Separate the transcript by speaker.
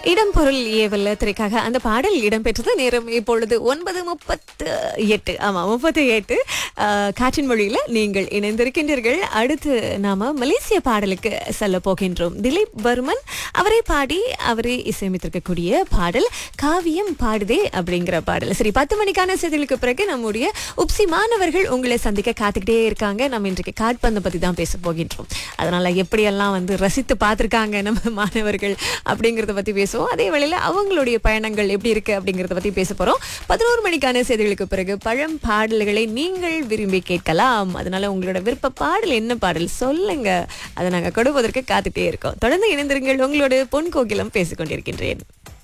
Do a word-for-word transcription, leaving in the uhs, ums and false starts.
Speaker 1: இடம் பொருள் ஏவல்ல திரைக்காக அந்த பாடல் இடம்பெற்றது. நேரம் இப்பொழுது ஒன்பது முப்பத்து எட்டு. ஆமா, முப்பத்தி எட்டு. காற்றின் மொழியில நீங்கள் இணைந்திருக்கின்றீர்கள். அடுத்து நாம மலேசிய பாடலுக்கு செல்ல போகின்றோம். திலீப் வர்மன் அவரே பாடி அவரே இசையமைத்திருக்கக்கூடிய பாடல் காவியம் பாடுதே அப்படிங்கிற பாடல். சரி, பத்து மணிக்கான செய்திகளுக்கு பிறகு நம்முடைய உப்சி மாணவர்கள் உங்களை சந்திக்க காத்துக்கிட்டே இருக்காங்க. நம்ம இன்றைக்கு காட்பந்து பத்தி தான் பேச போகின்றோம். அதனால எப்படியெல்லாம் வந்து ரசித்து பார்த்திருக்காங்க நம்ம மாணவர்கள் அப்படிங்கறத பத்தி பேசுவோம். அதே வேளையில அவங்களுடைய பயணங்கள் எப்படி இருக்கு அப்படிங்கறத பத்தி பேச போறோம். பதினோரு மணிக்கான செய்திகளுக்கு பிறகு பழம் பாடல்களை நீங்கள் விரும்பி கேட்கலாம். அதனால உங்களோட விருப்ப பாடல் என்ன பாடல் சொல்லுங்க, அதை நாங்க கொடுப்பதற்கு காத்துட்டே இருக்கோம். தொடர்ந்து இணைந்திருங்கள். உங்களோட பொன் கோகிலம் பேசிக் கொண்டிருக்கின்றேன்.